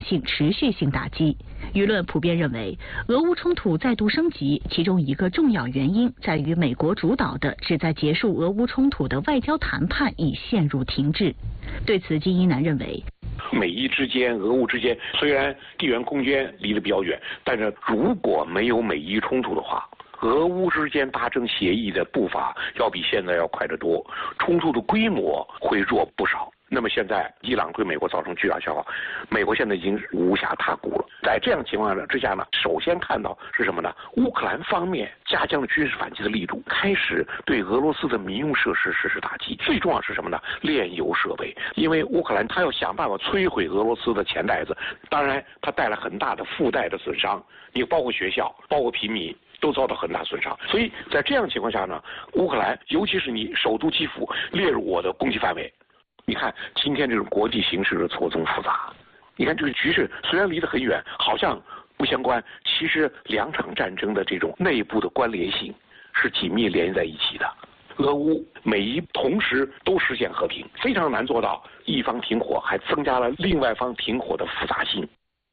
性、持续性打击。舆论普遍认为，俄乌冲突再度升级，其中一个重要原因在于美国主导的旨在结束俄乌冲突的外交谈判已陷入停滞。对此，金一南认为， 美伊之间、俄乌之间虽然地缘空间离得比较远，但是如果没有美伊冲突的话，俄乌之间达成协议的步伐要比现在要快得多，冲突的规模会弱不少。那么现在伊朗对美国造成巨大消耗，美国现在已经无暇他顾了。在这样情况之下呢，首先看到是什么呢？乌克兰方面加强了军事反击的力度，开始对俄罗斯的民用设施实施打击。最重要是什么呢？炼油设备，因为乌克兰他要想办法摧毁俄罗斯的钱袋子，当然他带来很大的附带的损伤，你包括学校，包括平民。都遭到很大损伤，所以在这样情况下呢，乌克兰尤其是你首都基辅列入我的攻击范围。你看今天这种国际形势的错综复杂，你看这个局势虽然离得很远，好像不相关，其实两场战争的这种内部的关联性是紧密连在一起的。俄乌美伊同时都实现和平，非常难做到一方停火，还增加了另外方停火的复杂性。